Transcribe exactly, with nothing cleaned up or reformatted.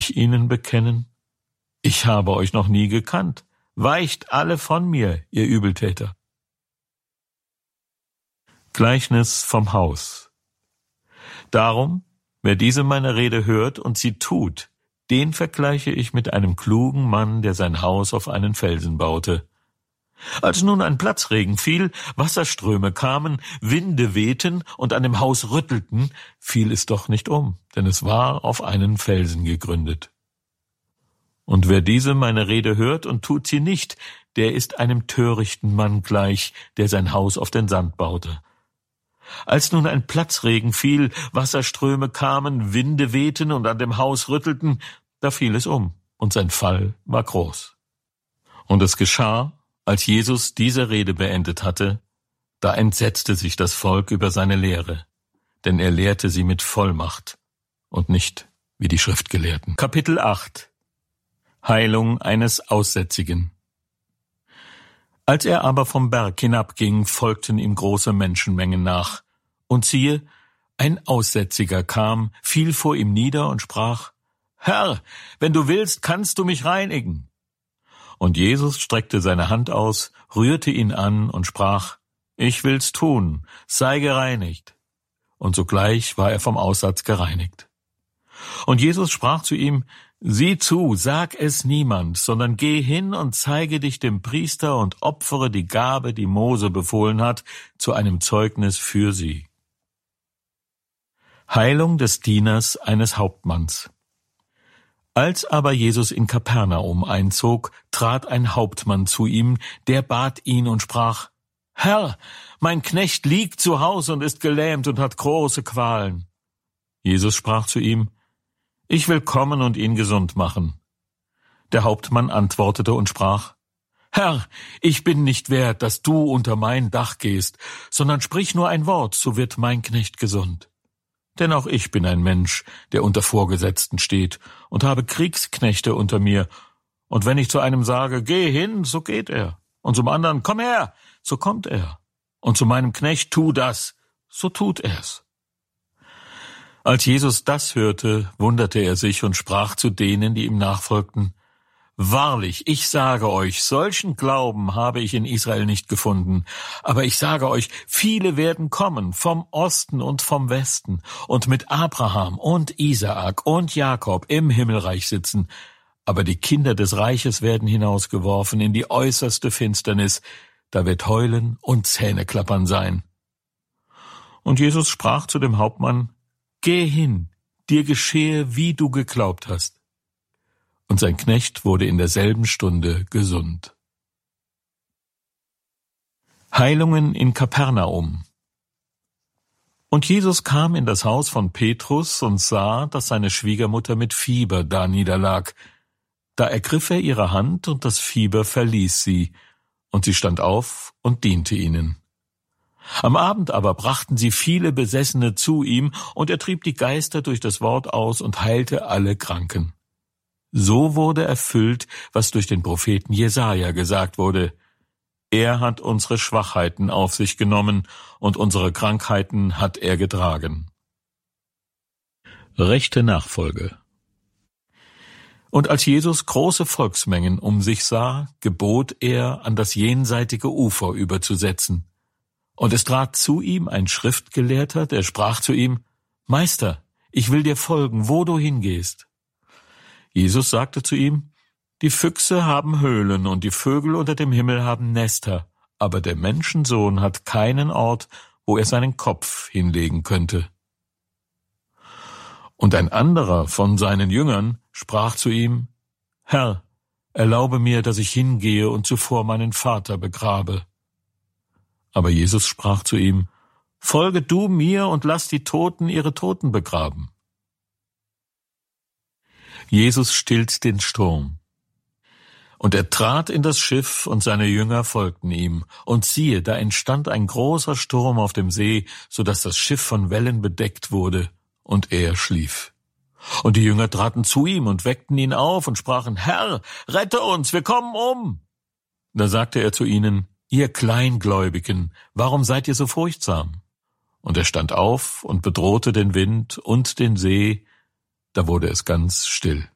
ich ihnen bekennen, ich habe euch noch nie gekannt. Weicht alle von mir, ihr Übeltäter. Gleichnis vom Haus. Darum, wer diese meine Rede hört und sie tut, den vergleiche ich mit einem klugen Mann, der sein Haus auf einen Felsen baute. Als nun ein Platzregen fiel, Wasserströme kamen, Winde wehten und an dem Haus rüttelten, fiel es doch nicht um, denn es war auf einen Felsen gegründet. Und wer diese meine Rede hört und tut sie nicht, der ist einem törichten Mann gleich, der sein Haus auf den Sand baute. Als nun ein Platzregen fiel, Wasserströme kamen, Winde wehten und an dem Haus rüttelten, da fiel es um, und sein Fall war groß. Und es geschah, als Jesus diese Rede beendet hatte, da entsetzte sich das Volk über seine Lehre, denn er lehrte sie mit Vollmacht und nicht wie die Schriftgelehrten. Kapitel acht. Heilung eines Aussätzigen. Als er aber vom Berg hinabging, folgten ihm große Menschenmengen nach. Und siehe, ein Aussätziger kam, fiel vor ihm nieder und sprach, »Herr, wenn du willst, kannst du mich reinigen.« Und Jesus streckte seine Hand aus, rührte ihn an und sprach, »Ich will's tun, sei gereinigt.« Und sogleich war er vom Aussatz gereinigt. Und Jesus sprach zu ihm, »Sieh zu, sag es niemand, sondern geh hin und zeige dich dem Priester und opfere die Gabe, die Mose befohlen hat, zu einem Zeugnis für sie.« Heilung des Dieners eines Hauptmanns. Als aber Jesus in Kapernaum einzog, trat ein Hauptmann zu ihm, der bat ihn und sprach, »Herr, mein Knecht liegt zu Hause und ist gelähmt und hat große Qualen.« Jesus sprach zu ihm, »Ich will kommen und ihn gesund machen.« Der Hauptmann antwortete und sprach, »Herr, ich bin nicht wert, dass du unter mein Dach gehst, sondern sprich nur ein Wort, so wird mein Knecht gesund. Denn auch ich bin ein Mensch, der unter Vorgesetzten steht und habe Kriegsknechte unter mir. Und wenn ich zu einem sage, geh hin, so geht er. Und zum anderen, komm her, so kommt er. Und zu meinem Knecht, tu das, so tut er's.« Als Jesus das hörte, wunderte er sich und sprach zu denen, die ihm nachfolgten, »Wahrlich, ich sage euch, solchen Glauben habe ich in Israel nicht gefunden. Aber ich sage euch, viele werden kommen, vom Osten und vom Westen, und mit Abraham und Isaak und Jakob im Himmelreich sitzen. Aber die Kinder des Reiches werden hinausgeworfen in die äußerste Finsternis. Da wird Heulen und Zähneklappern sein.« Und Jesus sprach zu dem Hauptmann, »Geh hin, dir geschehe, wie du geglaubt hast.« Und sein Knecht wurde in derselben Stunde gesund. Heilungen in Kapernaum. Und Jesus kam in das Haus von Petrus und sah, dass seine Schwiegermutter mit Fieber da niederlag. Da ergriff er ihre Hand, und das Fieber verließ sie, und sie stand auf und diente ihnen. Am Abend aber brachten sie viele Besessene zu ihm, und er trieb die Geister durch das Wort aus und heilte alle Kranken. So wurde erfüllt, was durch den Propheten Jesaja gesagt wurde. Er hat unsere Schwachheiten auf sich genommen, und unsere Krankheiten hat er getragen. Rechte Nachfolge. Und als Jesus große Volksmengen um sich sah, gebot er, an das jenseitige Ufer überzusetzen. Und es trat zu ihm ein Schriftgelehrter, der sprach zu ihm, »Meister, ich will dir folgen, wo du hingehst.« Jesus sagte zu ihm, »Die Füchse haben Höhlen und die Vögel unter dem Himmel haben Nester, aber der Menschensohn hat keinen Ort, wo er seinen Kopf hinlegen könnte.« Und ein anderer von seinen Jüngern sprach zu ihm, »Herr, erlaube mir, dass ich hingehe und zuvor meinen Vater begrabe.« Aber Jesus sprach zu ihm, »Folge du mir und lass die Toten ihre Toten begraben.« Jesus stillt den Sturm. Und er trat in das Schiff, und seine Jünger folgten ihm. Und siehe, da entstand ein großer Sturm auf dem See, so dass das Schiff von Wellen bedeckt wurde, und er schlief. Und die Jünger traten zu ihm und weckten ihn auf und sprachen, »Herr, rette uns, wir kommen um!« Da sagte er zu ihnen, »Ihr Kleingläubigen, warum seid ihr so furchtsam?« Und er stand auf und bedrohte den Wind und den See, da wurde es ganz still.